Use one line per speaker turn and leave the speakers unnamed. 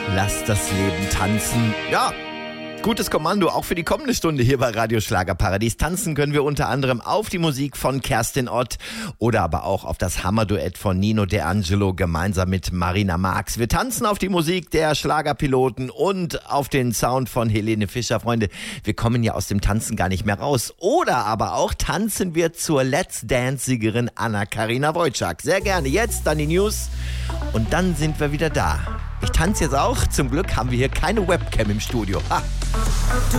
Lass das Leben tanzen. Ja, gutes Kommando auch für die kommende Stunde hier bei Radio Schlagerparadies. Tanzen können wir unter anderem auf die Musik von Kerstin Ott oder aber auch auf das Hammerduett von Nino D'Angelo gemeinsam mit Marina Marx. Wir tanzen auf die Musik der Schlagerpiloten und auf den Sound von Helene Fischer. Freunde, wir kommen ja aus dem Tanzen gar nicht mehr raus. Oder aber auch tanzen wir zur Let's Dance-Siegerin Anna-Karina Wojcik. Sehr gerne. Jetzt dann die News und dann sind wir wieder da. Ich tanze jetzt auch. Zum Glück haben wir hier keine Webcam im Studio. Ha.